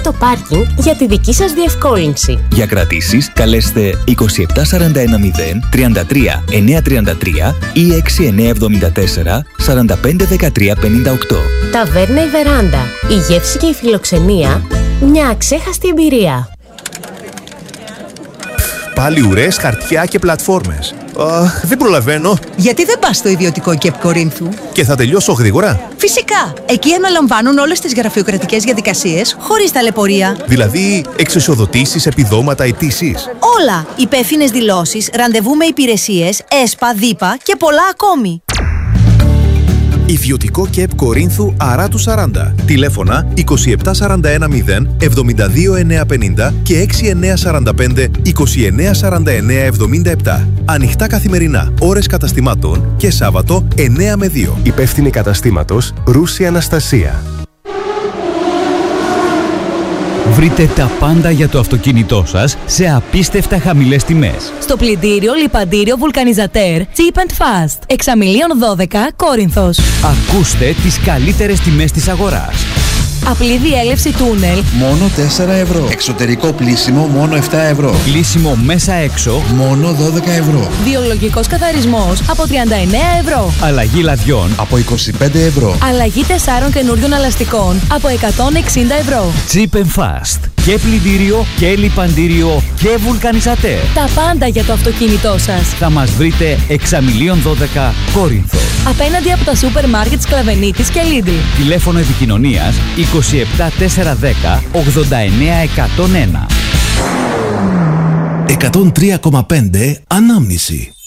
το πάρκινγκ για τη δική σας διευκόλυνση. Για κρατήσεις, καλέστε 27410 33 933 ή 6974 45 13 58. Ταβέρνα η Βεράντα. Η γεύση και η φιλοξενία, μια αξέχαστη εμπειρία. Πάλι ουρές, χαρτιά και πλατφόρμες. Δεν προλαβαίνω. Γιατί δεν πας στο ιδιωτικό ΚΕΠ Κορίνθου? Και θα τελειώσω γρήγορα. Φυσικά! Εκεί αναλαμβάνουν όλες τις γραφειοκρατικές διαδικασίες χωρίς ταλαιπωρία. Δηλαδή, εξισοδοτήσεις, επιδόματα, αιτήσεις. Όλα! Υπεύθυνες δηλώσεις, ραντεβού με υπηρεσίες, ΕΣΠΑ, ΔΥΠΑ και πολλά ακόμη. Ιδιωτικό ΚΕΠ Κορίνθου Αράτου 40. Τηλέφωνα 27410 72950 και 6945 2949 77. Ανοιχτά καθημερινά, ώρες καταστημάτων και Σάββατο 9 με 2. Υπεύθυνη καταστήματος Ρούση Αναστασία. Βρείτε τα πάντα για το αυτοκίνητό σας σε απίστευτα χαμηλές τιμές. Στο πλυντήριο, λιπαντήριο, βουλκανιζατέρ, Cheap and Fast. Εξαμιλίων 12, Κόρινθος. Ακούστε τις καλύτερες τιμές της αγοράς. Απλή διέλευση τούνελ, μόνο 4 ευρώ. Εξωτερικό πλύσιμο, μόνο 7 ευρώ. Πλύσιμο μέσα έξω, μόνο 12 ευρώ. βιολογικός καθαρισμός από 39 ευρώ. αλλαγή λαδιών από 25 ευρώ. Αλλαγή 4 καινούριων ελαστικών από 160 ευρώ. Cheap and Fast. Και πλυντήριο και λιπαντήριο και βουλκανιζατέρ. Τα πάντα για το αυτοκίνητό σας. Θα μας βρείτε Εξαμιλίων 12, Κόρινθο. Απέναντι από τα σούπερ μάρκετ Σκλαβενίτης και Lidl. Τηλέφωνο επικοινωνίας 27410 89 101. 103,5 Ανάμνηση.